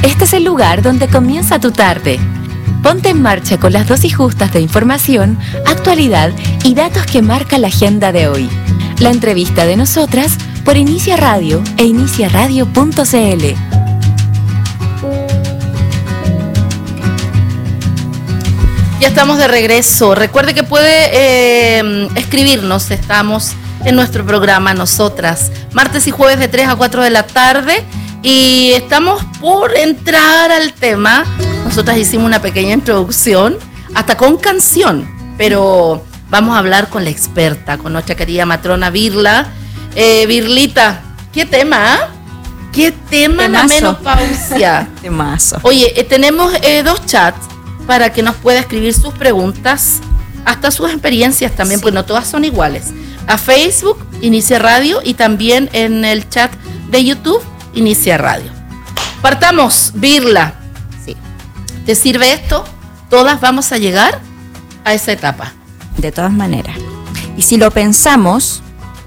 Este es el lugar donde comienza tu tarde. Ponte en marcha con las dosis justas de información, actualidad y datos que marcan la agenda de hoy. La entrevista de nosotras por Inicia Radio e iniciaradio.cl. Ya estamos de regreso. Recuerde que puede escribirnos. Estamos en nuestro programa Nosotras, martes y jueves de 3 a 4 de la tarde. Y estamos por entrar al tema. Nosotras hicimos una pequeña introducción, hasta con canción, pero vamos a hablar con la experta, con nuestra querida matrona Virla. Virlita, ¿qué tema? ¿Qué tema? Temazo. La menopausia. Temazo. Oye, tenemos 2 chats para que nos pueda escribir sus preguntas, hasta sus experiencias también, Sí. pues no todas son iguales. A Facebook, Inicia Radio, y también en el chat de YouTube, Inicia Radio. Partamos, Virla. Sí. ¿Te sirve esto? Todas vamos a llegar a esa etapa. De todas maneras. Y si lo pensamos,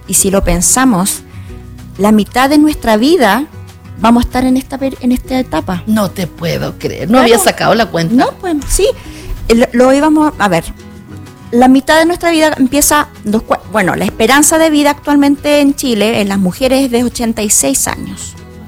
la mitad de nuestra vida vamos a estar en esta etapa. No te puedo creer. No Claro. había sacado la cuenta. No, pues sí. Lo íbamos a ver. La mitad de nuestra vida empieza, la esperanza de vida actualmente en Chile en las mujeres es de 86 años.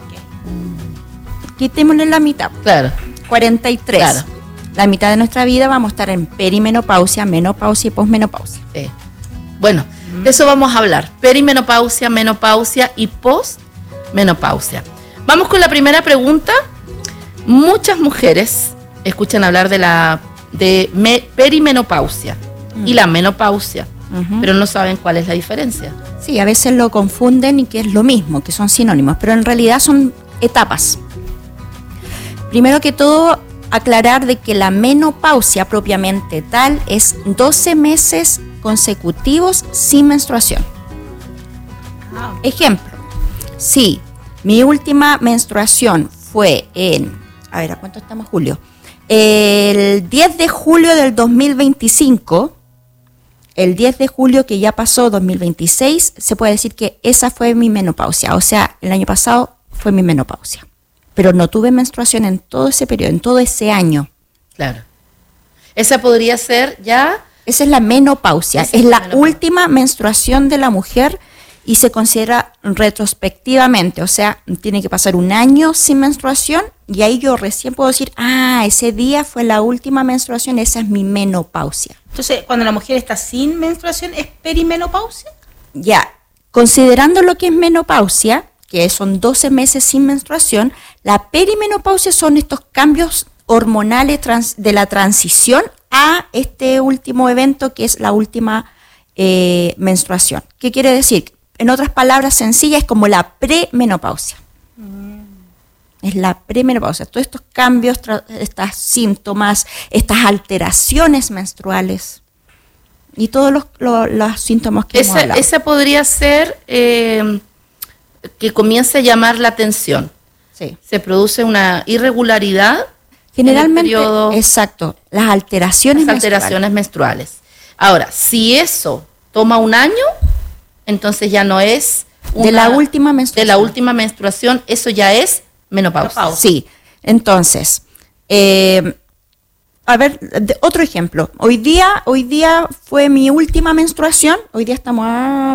Quitémosle la mitad. Claro. 43. Claro. La mitad de nuestra vida vamos a estar en perimenopausia, menopausia y posmenopausia. Bueno, de eso vamos a hablar. Perimenopausia, menopausia y postmenopausia. Vamos con la primera pregunta. Muchas mujeres escuchan hablar de perimenopausia y la menopausia, pero no saben cuál es la diferencia. Sí, a veces lo confunden y que es lo mismo, que son sinónimos, pero en realidad son etapas. Primero que todo, aclarar de que la menopausia propiamente tal es 12 meses consecutivos sin menstruación. Ejemplo, si mi última menstruación fue ¿a cuánto estamos, julio? El 10 de julio del 2025, el 10 de julio que ya pasó, 2026, se puede decir que esa fue mi menopausia. O sea, el año pasado fue mi menopausia. Pero no tuve menstruación en todo ese periodo, en todo ese año. Claro. Esa podría ser ya... Esa es la menopausia. Esa Es la menopausia. última menstruación de la mujer y se considera retrospectivamente. O sea, tiene que pasar un año sin menstruación y ahí yo recién puedo decir, ese día fue la última menstruación, esa es mi menopausia. Entonces, cuando la mujer está sin menstruación, ¿es perimenopausia? Ya, considerando lo que es menopausia, que son 12 meses sin menstruación, la perimenopausia son estos cambios hormonales de la transición a este último evento que es la última menstruación. ¿Qué quiere decir? En otras palabras sencillas, es como la premenopausia. Es la premenopausia. Todos estos cambios, estos síntomas, estas alteraciones menstruales y todos los síntomas que hemos hablado. Esa podría ser que comience a llamar la atención. Sí. Se produce una irregularidad Generalmente, en el periodo, exacto, las alteraciones menstruales. Ahora, si eso toma un año, entonces ya no es de la última menstruación. De la última menstruación, eso ya es menopausia. Sí, entonces, otro ejemplo. Hoy día fue mi última menstruación. Hoy día estamos a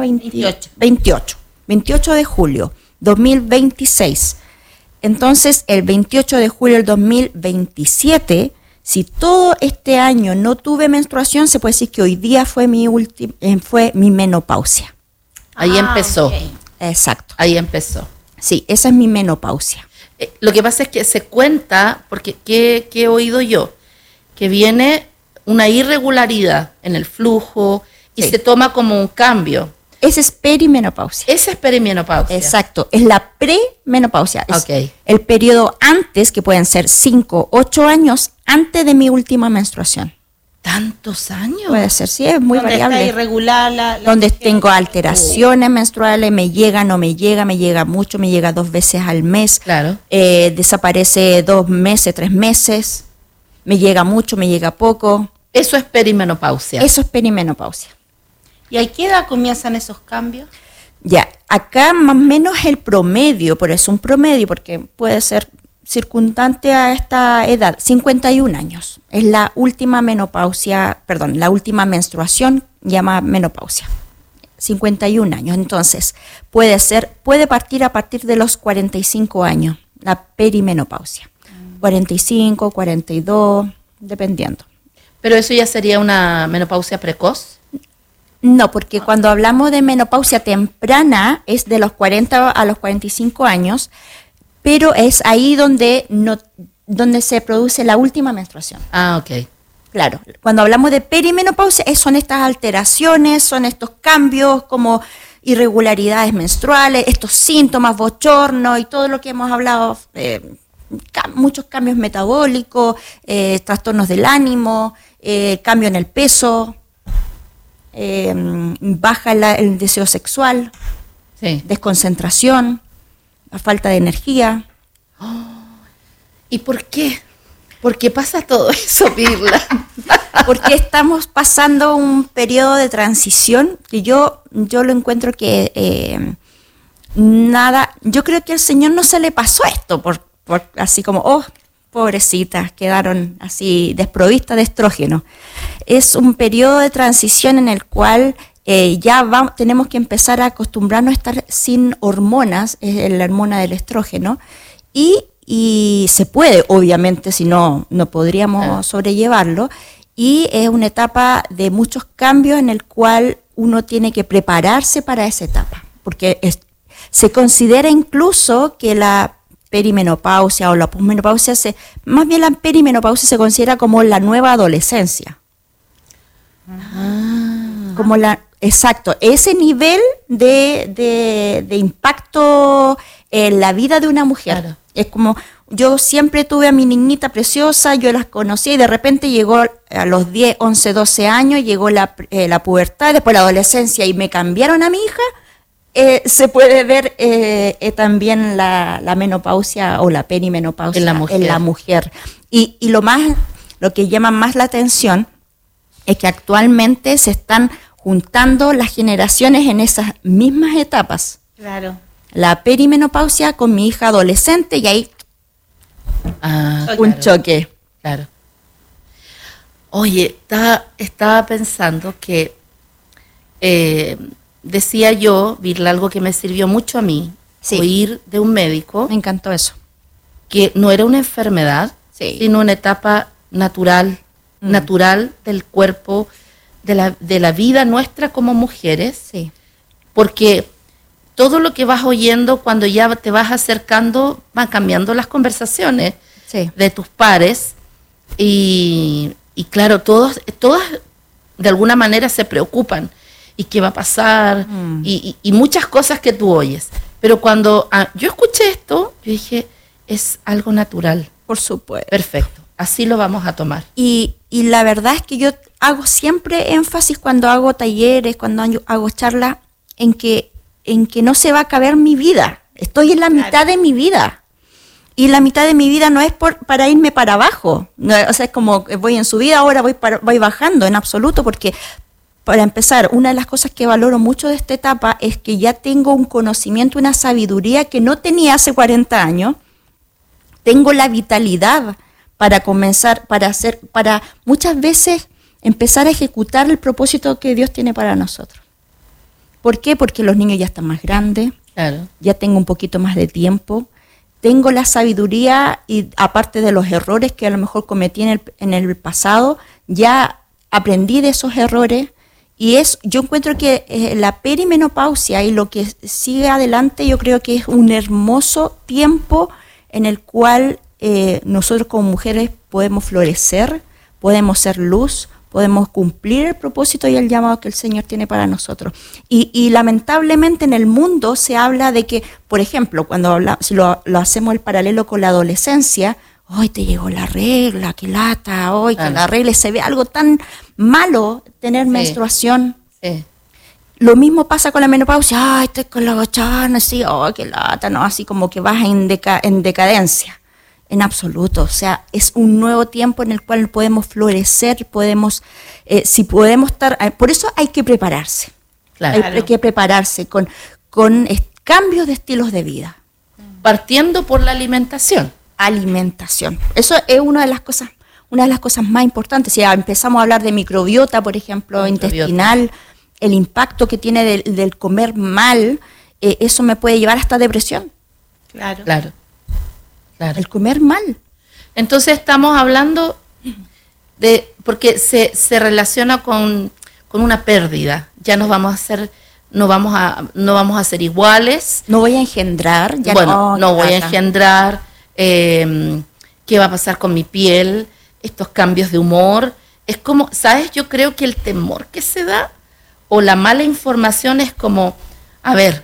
28 de julio 2026. Entonces, el 28 de julio del 2027, si todo este año no tuve menstruación, se puede decir que hoy día fue mi menopausia. Ahí empezó. Okay. Exacto. Ahí empezó. Sí, esa es mi menopausia. Lo que pasa es que se cuenta, porque ¿qué he oído yo? Que viene una irregularidad en el flujo y se toma como un cambio. Esa es perimenopausia. Esa es perimenopausia. Exacto, es la premenopausia. Es Ok. el periodo antes, que pueden ser 5, 8 años antes de mi última menstruación. ¿Tantos años? Puede ser, sí, es muy Donde variable. está irregular Donde tengo alteraciones menstruales, me llega, no me llega mucho, me llega 2 veces al mes. Claro. Desaparece 2 meses, 3 meses, me llega mucho, me llega poco. Eso es perimenopausia. Eso es perimenopausia. ¿Y a qué edad comienzan esos cambios? Ya, acá más o menos el promedio, por eso un promedio, porque puede ser circundante a esta edad, 51 años. Es la última la última menstruación llamada menopausia. 51 años. Entonces, puede partir a partir de los 45 años, la perimenopausia. 45, 42, dependiendo. ¿Pero eso ya sería una menopausia precoz? No, porque cuando hablamos de menopausia temprana es de los 40 a los 45 años, pero es ahí donde se produce la última menstruación. Ah, ok. Claro, cuando hablamos de perimenopausia son estas alteraciones, son estos cambios como irregularidades menstruales, estos síntomas, bochorno y todo lo que hemos hablado, muchos cambios metabólicos, trastornos del ánimo, cambio en el peso, baja el deseo sexual, sí. Desconcentración, la falta de energía. ¿Y por qué? ¿Por qué pasa todo eso, Pirla? Porque estamos pasando un periodo de transición que yo lo encuentro que yo creo que al Señor no se le pasó esto, por así como, pobrecitas, quedaron así desprovistas de estrógeno. Es un periodo de transición en el cual tenemos que empezar a acostumbrarnos a estar sin hormonas, la hormona del estrógeno, y se puede, obviamente, si no podríamos sobrellevarlo, y es una etapa de muchos cambios en el cual uno tiene que prepararse para esa etapa, porque se considera incluso que la perimenopausia o la posmenopausia, más bien la perimenopausia se considera como la nueva adolescencia. Como exacto, ese nivel de impacto en la vida de una mujer. Claro. Es como, yo siempre tuve a mi niñita preciosa, yo las conocía y de repente llegó a los 10, 11, 12 años, llegó la pubertad, después la adolescencia y me cambiaron a mi hija. Se puede ver también la menopausia o la perimenopausia en la mujer. Y lo que llama más la atención es que actualmente se están juntando las generaciones en esas mismas etapas. Claro. La perimenopausia con mi hija adolescente y ahí un choque. Claro. Oye, estaba pensando que decía yo, Virla, algo que me sirvió mucho a mí, oír de un médico. Me encantó eso. Que no era una enfermedad, sino una etapa natural del cuerpo, de la vida nuestra como mujeres. Sí. Porque todo lo que vas oyendo cuando ya te vas acercando, van cambiando las conversaciones de tus pares. Y claro, todas de alguna manera se preocupan. ¿Y qué va a pasar? Y muchas cosas que tú oyes. Pero cuando yo escuché esto, yo dije, es algo natural. Por supuesto. Perfecto, así lo vamos a tomar. Y la verdad es que yo hago siempre énfasis cuando hago talleres, cuando hago charlas, en que no se va a acabar mi vida. Estoy en la mitad de mi vida. Y la mitad de mi vida no es para irme para abajo. No, o sea, es como voy en subida, ahora voy bajando, en absoluto, porque... Para empezar, una de las cosas que valoro mucho de esta etapa es que ya tengo un conocimiento, una sabiduría que no tenía hace 40 años. Tengo la vitalidad para comenzar, para muchas veces empezar a ejecutar el propósito que Dios tiene para nosotros. ¿Por qué? Porque los niños ya están más grandes, ya tengo un poquito más de tiempo, tengo la sabiduría y aparte de los errores que a lo mejor cometí en el pasado, ya aprendí de esos errores. Y yo encuentro que la perimenopausia y lo que sigue adelante, yo creo que es un hermoso tiempo en el cual nosotros como mujeres podemos florecer, podemos ser luz, podemos cumplir el propósito y el llamado que el Señor tiene para nosotros. Y lamentablemente en el mundo se habla de que, por ejemplo, si lo hacemos el paralelo con la adolescencia, hoy te llegó la regla, qué lata, hoy que la regla, se ve algo tan malo tener menstruación. Sí. Lo mismo pasa con la menopausia, ay, estoy con la gochana, así, ay, qué lata, no, así como que vas en decadencia. En absoluto, o sea, es un nuevo tiempo en el cual podemos florecer, si podemos estar, por eso hay que prepararse. Claro. Hay que prepararse con cambios de estilos de vida. Partiendo por la alimentación. alimentación. Eso es una de las cosas más importantes. Si empezamos a hablar de microbiota, por ejemplo, intestinal, el impacto que tiene del comer mal, eso me puede llevar hasta depresión. Claro. El comer mal. Entonces estamos hablando porque se relaciona con una pérdida. Ya no vamos a ser iguales. No voy a engendrar. No voy a engendrar. ¿Qué va a pasar con mi piel? Estos cambios de humor. Es como, ¿sabes? Yo creo que el temor que se da o la mala información es como, a ver,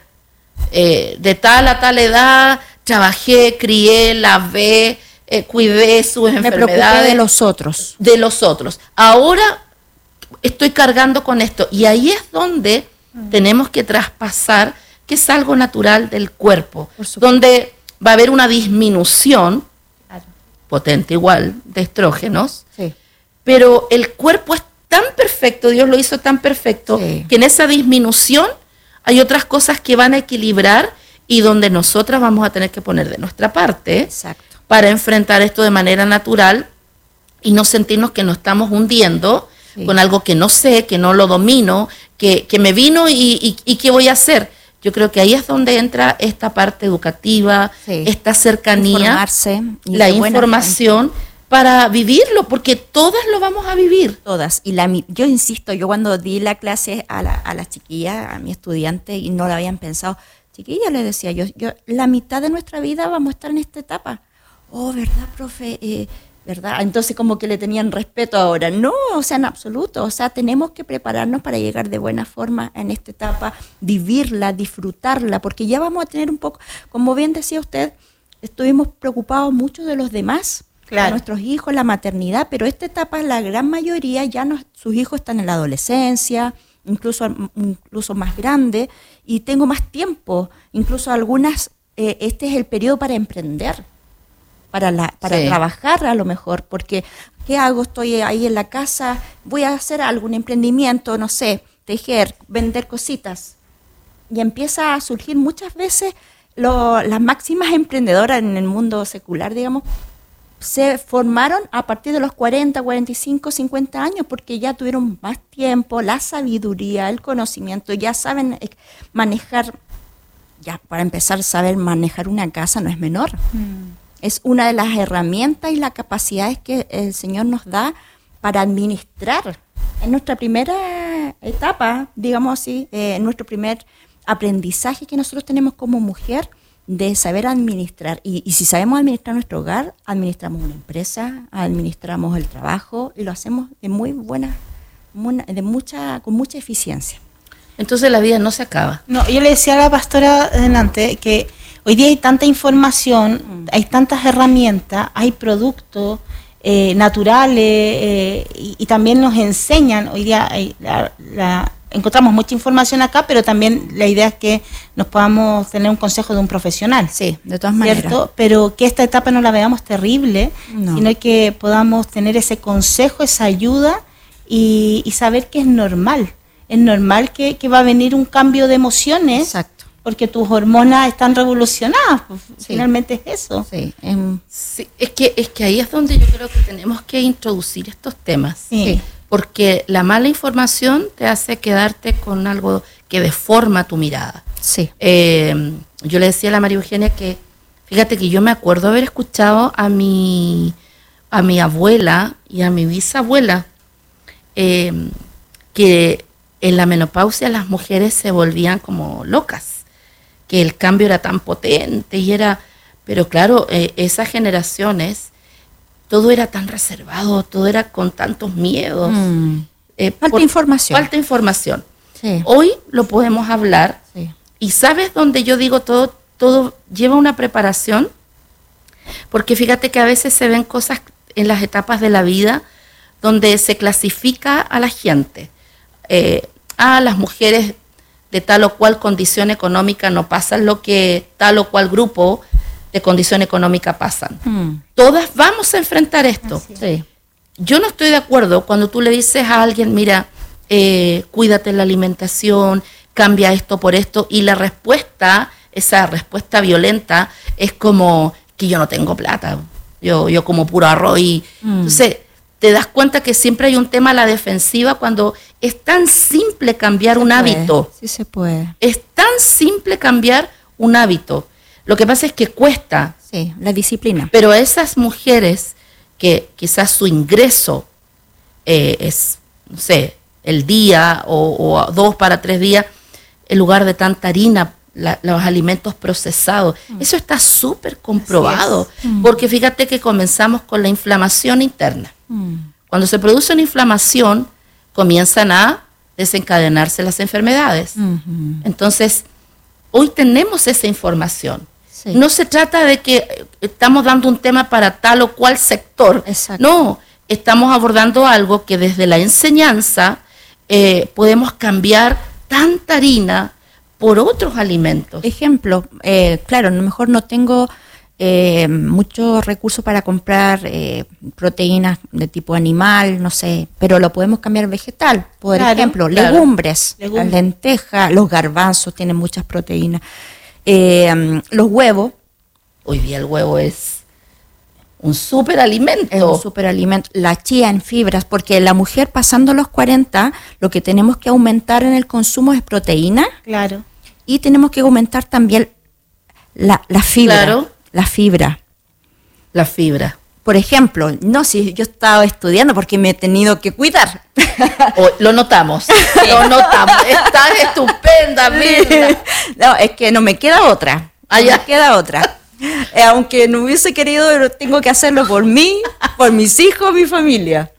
de tal a tal edad trabajé, crié, lavé, cuidé sus enfermedades. Me preocupé de los otros. De los otros. Ahora estoy cargando con esto. Y ahí es donde tenemos que traspasar que es algo natural del cuerpo. Donde va a haber una disminución, potente igual, de estrógenos. Sí. Pero el cuerpo es tan perfecto, Dios lo hizo tan perfecto, que en esa disminución hay otras cosas que van a equilibrar y donde nosotras vamos a tener que poner de nuestra parte. Exacto. Para enfrentar esto de manera natural y no sentirnos que nos estamos hundiendo con algo que no sé, que no lo domino, que me vino y qué voy a hacer. Yo creo que ahí es donde entra esta parte educativa, esta cercanía, informarse, la información para vivirlo, porque todas lo vamos a vivir. Todas. Y yo insisto, yo cuando di la clase a las chiquillas, a mi estudiante, y no lo habían pensado, chiquillas, les decía yo, la mitad de nuestra vida vamos a estar en esta etapa. Oh, ¿verdad, profe? ¿Verdad? Entonces como que le tenían respeto ahora. No, o sea, en absoluto. O sea, tenemos que prepararnos para llegar de buena forma en esta etapa, vivirla, disfrutarla, porque ya vamos a tener un poco, como bien decía usted, estuvimos preocupados mucho de los demás, de nuestros hijos, la maternidad, pero esta etapa, la gran mayoría, sus hijos están en la adolescencia, incluso más grande, y tengo más tiempo. Incluso algunas, este es el periodo para emprender. Para trabajar a lo mejor, porque ¿qué hago? Estoy ahí en la casa, voy a hacer algún emprendimiento, no sé, tejer, vender cositas. Y empieza a surgir muchas veces las máximas emprendedoras en el mundo secular, digamos, se formaron a partir de los 40, 45, 50 años, porque ya tuvieron más tiempo, la sabiduría, el conocimiento, ya saben manejar, ya para empezar, saber manejar una casa no es menor. Es una de las herramientas y las capacidades que el Señor nos da para administrar. En nuestra primera etapa, digamos así, en nuestro primer aprendizaje que nosotros tenemos como mujer, de saber administrar. Y si sabemos administrar nuestro hogar, administramos una empresa, administramos el trabajo y lo hacemos de con mucha eficiencia. Entonces la vida no se acaba. No, yo le decía a la pastora adelante que hoy día hay tanta información, hay tantas herramientas, hay productos naturales y también nos enseñan. Hoy día encontramos mucha información acá, pero también la idea es que nos podamos tener un consejo de un profesional. Sí, de todas maneras. ¿Cierto? Pero que esta etapa no la veamos terrible, sino que podamos tener ese consejo, esa ayuda y saber que es normal. Es normal que va a venir un cambio de emociones. Exacto. Porque tus hormonas están revolucionadas, pues, finalmente es eso. Sí, es que ahí es donde yo creo que tenemos que introducir estos temas. Sí. Porque la mala información te hace quedarte con algo que deforma tu mirada. Sí. Yo le decía a la María Eugenia que, fíjate que yo me acuerdo haber escuchado a mi abuela y a mi bisabuela que en la menopausia las mujeres se volvían como locas, que el cambio era tan potente pero claro, esas generaciones, todo era tan reservado, todo era con tantos miedos. Falta información. Sí. Hoy lo podemos hablar, y ¿sabes dónde yo digo todo lleva una preparación? Porque fíjate que a veces se ven cosas en las etapas de la vida donde se clasifica a la gente. Las mujeres de tal o cual condición económica no pasan lo que tal o cual grupo de condición económica pasan. Todas vamos a enfrentar esto. Sí. Yo no estoy de acuerdo cuando tú le dices a alguien, mira, cuídate la alimentación, cambia esto por esto, y la respuesta, esa respuesta violenta, es como que yo no tengo plata, yo como puro arroz y entonces te das cuenta que siempre hay un tema a la defensiva cuando es tan simple cambiar un hábito. Sí se puede. Es tan simple cambiar un hábito. Lo que pasa es que cuesta. Sí, la disciplina. Pero a esas mujeres que quizás su ingreso es, no sé, el día o 2 para 3 días, en lugar de tanta harina, los alimentos procesados, eso está súper comprobado, porque fíjate que comenzamos con la inflamación interna. Cuando se produce una inflamación, comienzan a desencadenarse las enfermedades. Entonces, hoy tenemos esa información. Sí. No se trata de que estamos dando un tema para tal o cual sector. Exacto. No, estamos abordando algo que desde la enseñanza podemos cambiar tanta harina por otros alimentos. Ejemplo, claro, a lo mejor no tengo muchos recursos para comprar proteínas de tipo animal, no sé, pero lo podemos cambiar vegetal. Por ejemplo, legumbres, las lentejas, los garbanzos tienen muchas proteínas. Los huevos. Hoy día el huevo es un superalimento. Es un superalimento. La chía en fibras, porque la mujer pasando los 40, lo que tenemos que aumentar en el consumo es proteína. Claro. Y tenemos que aumentar también la fibra. Claro. La fibra. La fibra. Por ejemplo, no, si yo estaba estudiando porque me he tenido que cuidar. Lo notamos, lo notamos. Estás estupenda, Mirna. No, es que no me queda otra. Me queda otra. Aunque no hubiese querido, pero tengo que hacerlo por mí, por mis hijos, mi familia.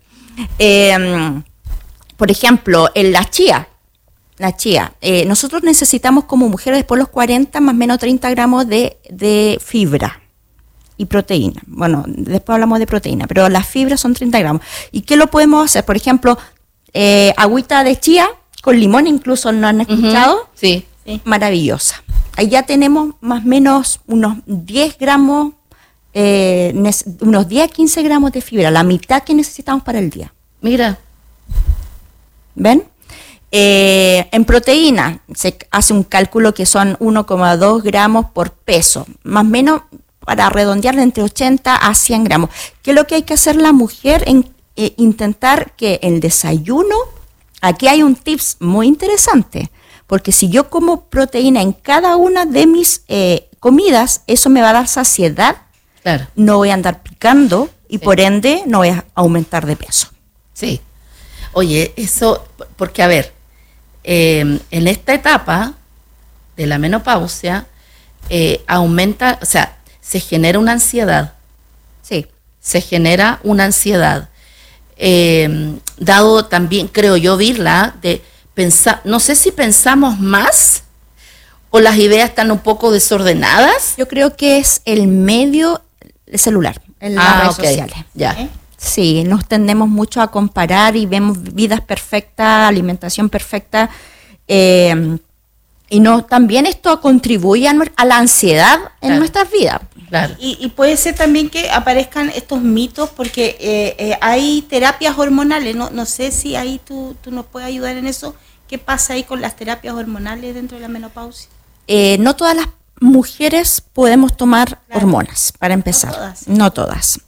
Por ejemplo, en la chía. Nosotros necesitamos como mujeres después de los 40 más o menos 30 gramos de fibra y proteína. Bueno, después hablamos de proteína, pero las fibras son 30 gramos. ¿Y qué lo podemos hacer? Por ejemplo, agüita de chía con limón, incluso ¿no han escuchado? Sí. Maravillosa. Ahí ya tenemos más o menos unos 10 gramos, unos 10 a 15 gramos de fibra, la mitad que necesitamos para el día. Mira. ¿Ven? En proteína se hace un cálculo que son 1,2 gramos por peso, más o menos para redondear de entre 80 a 100 gramos. ¿Qué es lo que hay que hacer la mujer? Intentar que el desayuno, aquí hay un tips muy interesante, porque si yo como proteína en cada una de mis comidas, eso me va a dar saciedad, claro. No voy a andar picando y por ende no voy a aumentar de peso. Sí. Oye, eso, porque a ver, en esta etapa de la menopausia aumenta, o sea, se genera una ansiedad. Sí. Se genera una ansiedad. Dado también, creo yo, Virla, de pensar, no sé si pensamos más o las ideas están un poco desordenadas. Yo creo que es el medio celular, en las redes sociales. Ya. Sí, nos tendemos mucho a comparar y vemos vidas perfectas, alimentación perfecta, y no, también esto contribuye a la ansiedad en nuestras vidas. Claro. Y puede ser también que aparezcan estos mitos porque hay terapias hormonales, no sé si ahí tú nos puedes ayudar en eso. ¿Qué pasa ahí con las terapias hormonales dentro de la menopausia? No todas las mujeres podemos tomar hormonas, para empezar. No todas.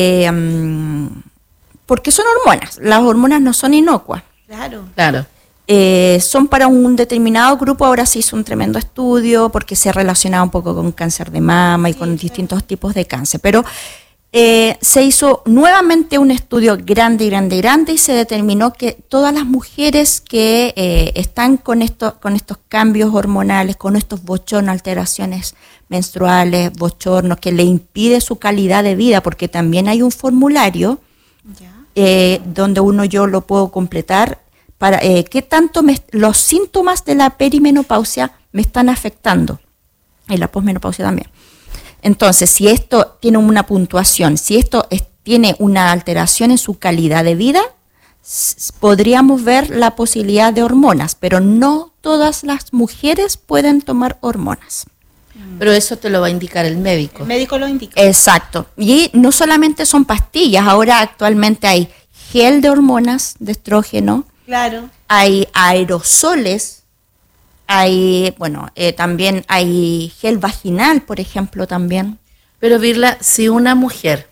Porque son hormonas. Las hormonas no son inocuas. Claro. Son para un determinado grupo. Ahora se hizo un tremendo estudio porque se relacionaba un poco con cáncer de mama y con distintos tipos de cáncer. Pero se hizo nuevamente un estudio grande y se determinó que todas las mujeres que están con estos cambios hormonales, con estos bochornos, alteraciones menstruales, bochornos, que le impide su calidad de vida, porque también hay un formulario donde yo lo puedo completar para qué tanto los síntomas de la perimenopausia me están afectando, y la posmenopausia también. Entonces, si esto tiene una puntuación, si esto tiene una alteración en su calidad de vida, podríamos ver la posibilidad de hormonas, pero no todas las mujeres pueden tomar hormonas. Pero eso te lo va a indicar el médico. El médico lo indica. Exacto. Y no solamente son pastillas, ahora actualmente hay gel de hormonas, de estrógeno. Claro. Hay aerosoles, también hay gel vaginal, por ejemplo, también. Pero Virla, si una mujer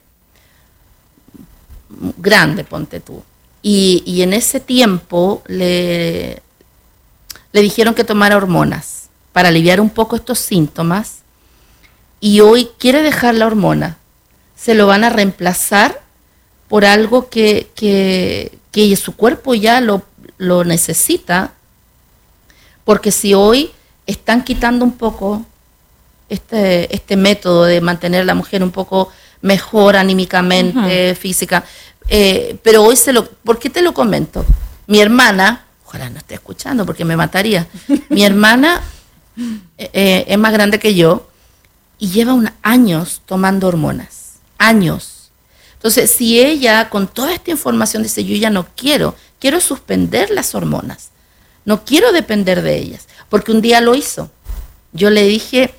grande, ponte tú, y en ese tiempo le dijeron que tomara hormonas para aliviar un poco estos síntomas, y hoy quiere dejar la hormona, se lo van a reemplazar por algo que su cuerpo ya lo necesita, porque si hoy están quitando un poco este método de mantener a la mujer un poco mejor anímicamente, física, pero hoy ¿por qué te lo comento? Mi hermana, ojalá no esté escuchando porque me mataría, mi hermana es más grande que yo y lleva años tomando hormonas, años. Entonces, si ella con toda esta información dice, yo ya no quiero suspender las hormonas, no quiero depender de ellas, porque un día lo hizo. Yo le dije,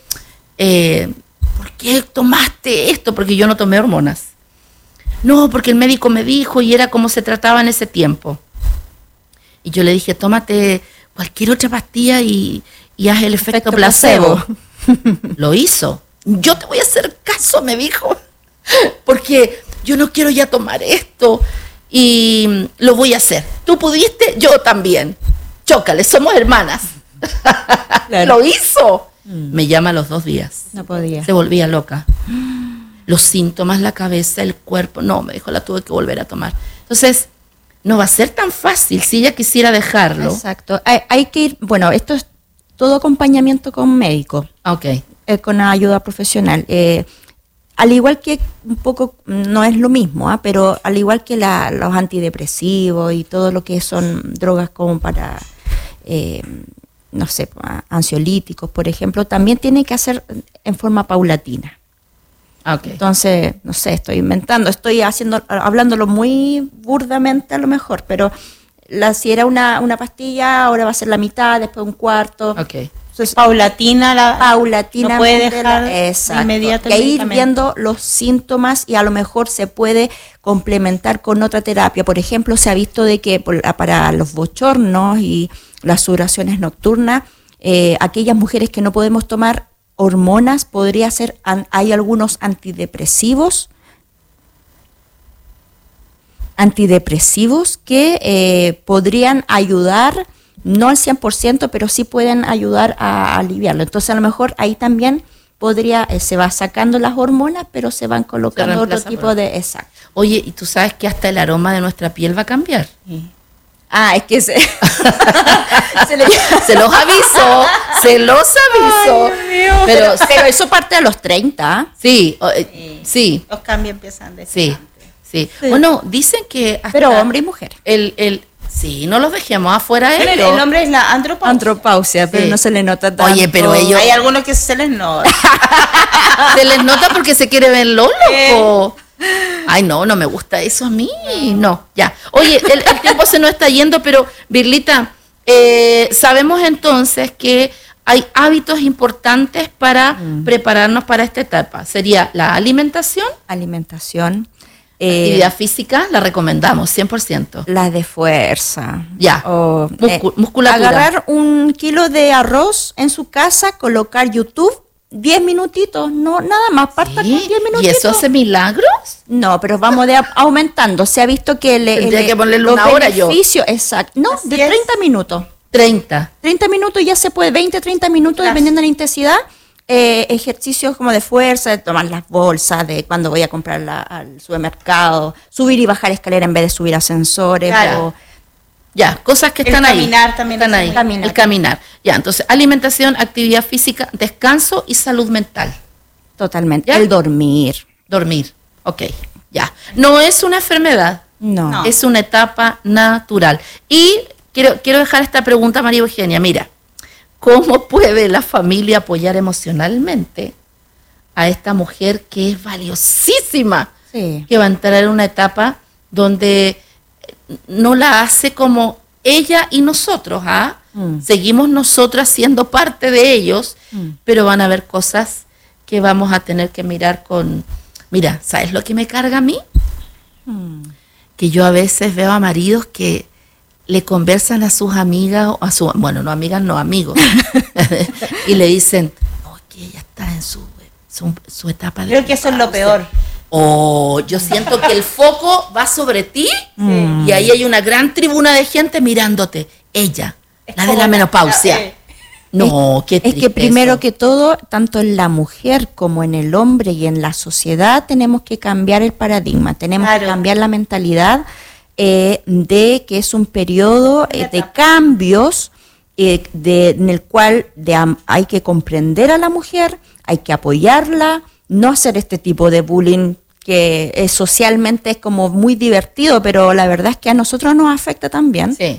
¿por qué tomaste esto? Porque yo no tomé hormonas. No, porque el médico me dijo y era como se trataba en ese tiempo. Y yo le dije, tómate cualquier otra pastilla y haz el efecto placebo. Lo hizo. Yo te voy a hacer caso, me dijo, porque yo no quiero ya tomar esto y lo voy a hacer. Tú pudiste, yo también. Chócale, somos hermanas. Claro. Lo hizo. Me llama a los 2 días. No podía. Se volvía loca. Los síntomas, la cabeza, el cuerpo. No, me dijo, la tuve que volver a tomar. Entonces, no va a ser tan fácil si ella quisiera dejarlo. Exacto. Hay que ir, bueno, esto es todo acompañamiento con médico. Ok. Con ayuda profesional. Al igual que un poco, no es lo mismo, pero al igual que los antidepresivos y todo lo que son drogas como para, no sé, ansiolíticos, por ejemplo, también tiene que hacer en forma paulatina. Okay. Entonces, no sé, estoy inventando, hablándolo muy burdamente a lo mejor, pero si era una pastilla, ahora va a ser la mitad, después un cuarto. Okay. Entonces, paulatinamente, no puede dejar inmediatamente. Y ir viendo los síntomas y a lo mejor se puede complementar con otra terapia. Por ejemplo, se ha visto de que para los bochornos y las sudoraciones nocturnas, aquellas mujeres que no podemos tomar hormonas, podría ser, hay algunos antidepresivos que podrían ayudar, no al 100%, pero sí pueden ayudar a aliviarlo. Entonces, a lo mejor ahí también se va sacando las hormonas, pero se van colocando otro tipo de... Exacto. Oye, ¿y tú sabes que hasta el aroma de nuestra piel va a cambiar? Sí. Es que se los aviso. Ay, pero eso parte a los 30. Sí, sí. Los cambios empiezan de sí. Bueno, dicen que hasta pero hombre y mujer. Sí, no los dejemos afuera. El nombre es la andropausia. Andropausia, pero no se le nota tanto. Oye, pero ellos... Hay algunos que se les nota. Se les nota porque se quiere ver loco. Ay, no me gusta eso a mí. No, ya. Oye, el tiempo se nos está yendo, pero Virlita, sabemos entonces que hay hábitos importantes para prepararnos para esta etapa. Sería la alimentación. Actividad física, la recomendamos, 100%. La de fuerza. Ya, musculatura. Agarrar 1 kilo de arroz en su casa, colocar YouTube, 10 minutitos, no nada más, parta con 10 minutitos. ¿Y eso hace milagros? No, pero vamos aumentando. Se ha visto que tendría que ponerle una hora yo. Exacto. No, de 30 minutos. 30 minutos ya se puede, 20, 30 minutos, dependiendo de la intensidad. Ejercicios como de fuerza, de tomar las bolsas, de cuando voy a comprar al supermercado, subir y bajar escalera en vez de subir ascensores. Claro. Ya, cosas que están ahí. Caminar también. Están ahí. El caminar. Ya, entonces, alimentación, actividad física, descanso y salud mental. Totalmente. ¿Ya? El dormir. Dormir, ok, ya. No es una enfermedad. No. Es una etapa natural. Y quiero dejar esta pregunta a María Eugenia. Mira, ¿cómo puede la familia apoyar emocionalmente a esta mujer que es valiosísima? Sí. Que va a entrar en una etapa donde no la hace como ella y nosotros, Seguimos nosotras siendo parte de ellos, pero van a haber cosas que vamos a tener que mirar con... Mira, ¿sabes lo que me carga a mí? Que yo a veces veo a maridos que le conversan a sus amigas, no amigas, no amigos, y le dicen, no, es que ella está en su su etapa de Creo que eso es lo peor. Yo siento que el foco va sobre ti y ahí hay una gran tribuna de gente mirándote. Ella, la de la menopausia. No, qué triste. Es que primero eso. que todo, tanto en la mujer como en el hombre y en la sociedad, tenemos que cambiar el paradigma, tenemos que cambiar la mentalidad de que es un periodo de cambios en el cual hay que comprender a la mujer, hay que apoyarla, no hacer este tipo de bullying que socialmente es como muy divertido, pero la verdad es que a nosotros nos afecta también. Sí.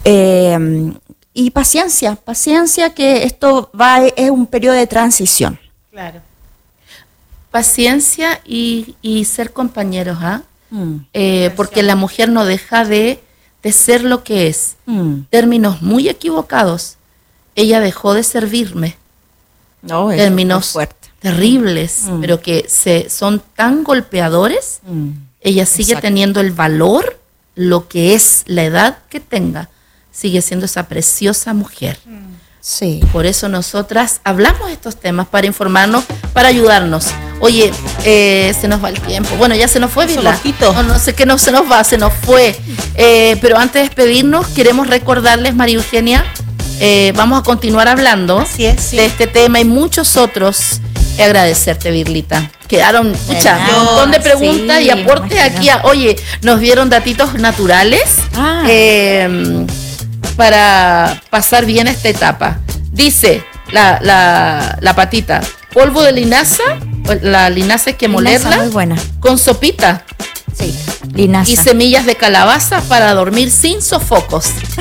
Y paciencia, que esto es un periodo de transición. Claro. Paciencia y ser compañeros, porque la mujer no deja de ser lo que es. Términos muy equivocados. Ella dejó de servirme. No, términos terribles, pero que son tan golpeadores. Ella sigue teniendo el valor, lo que es la edad que tenga. Sigue siendo esa preciosa mujer. Sí. Por eso nosotras hablamos de estos temas, para informarnos, para ayudarnos. Oye, se nos va el tiempo. Bueno, ya se nos fue, Virla. No sé qué no se nos va, se nos fue. Pero antes de despedirnos, queremos recordarles, María Eugenia, vamos a continuar hablando de este tema y muchos otros. Agradecerte, Virlita. Quedaron un montón de preguntas y aportes aquí. Oye, nos dieron datitos naturales. Para pasar bien esta etapa. Dice la patita, polvo de linaza, la linaza hay que molerla muy buena. Con sopita. Sí, linaza. Y semillas de calabaza para dormir sin sofocos.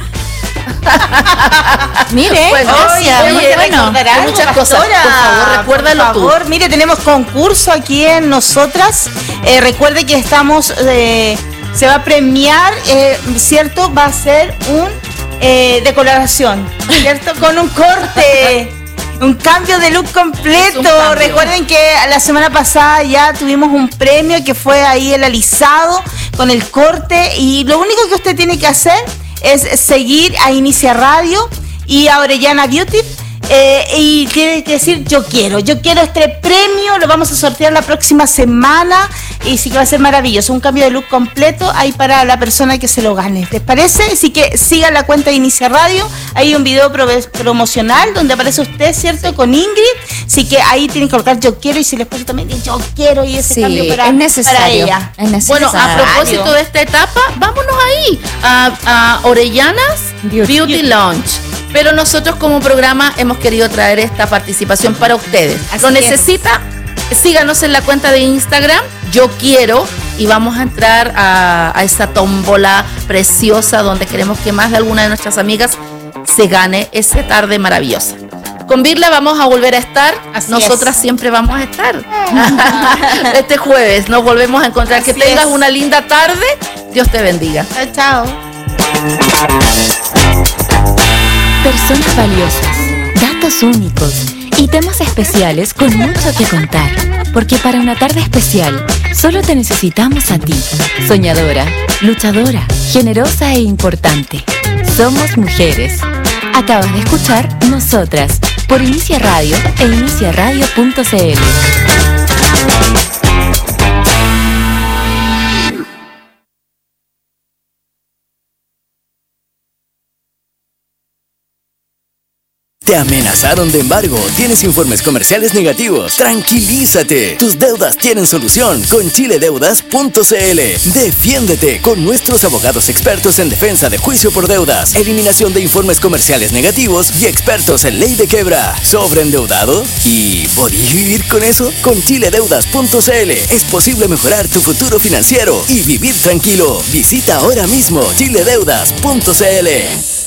Mire, pues, hay muchas cosas. Por favor, recuérdalo tú. Mire, tenemos concurso aquí en Nosotras. Recuerde que estamos, se va a premiar, ¿cierto? Va a ser un decoloración, ¿cierto? Con un corte, un cambio de look completo. Recuerden que la semana pasada ya tuvimos un premio que fue ahí el alisado con el corte, y lo único que usted tiene que hacer es seguir a Inicia Radio y a Orellana Beauty, y tiene que decir yo quiero este premio, lo vamos a sortear la próxima semana y sí que va a ser maravilloso, un cambio de look completo ahí para la persona que se lo gane. ¿Les parece? Así que sigan la cuenta de Inicia Radio, hay un video promocional donde aparece usted, ¿cierto? Con Ingrid, así que ahí tienen que colocar yo quiero, y si les pone también yo quiero, y ese cambio para ella. Es necesario. Bueno, a propósito de esta etapa, vámonos ahí a Orellanas Beauty Lounge. Pero nosotros como programa hemos querido traer esta participación para ustedes. Lo necesita, síganos en la cuenta de Instagram, yo quiero, y vamos a entrar a esa tómbola preciosa donde queremos que más de alguna de nuestras amigas se gane esa tarde maravillosa. Con Virla vamos a volver a estar, nosotras siempre vamos a estar. Este jueves nos volvemos a encontrar. Que tengas una linda tarde, Dios te bendiga. Chao. Personas valiosas, datos únicos y temas especiales con mucho que contar. Porque para una tarde especial, solo te necesitamos a ti. Soñadora, luchadora, generosa e importante. Somos mujeres. Acabas de escuchar Nosotras por Inicia Radio e iniciaradio.cl. ¿Te amenazaron de embargo? ¿Tienes informes comerciales negativos? ¡Tranquilízate! Tus deudas tienen solución con chiledeudas.cl. Defiéndete con nuestros abogados expertos en defensa de juicio por deudas, eliminación de informes comerciales negativos y expertos en ley de quiebra. ¿Sobreendeudado? ¿Y podías vivir con eso? Con chiledeudas.cl es posible mejorar tu futuro financiero y vivir tranquilo. Visita ahora mismo chiledeudas.cl.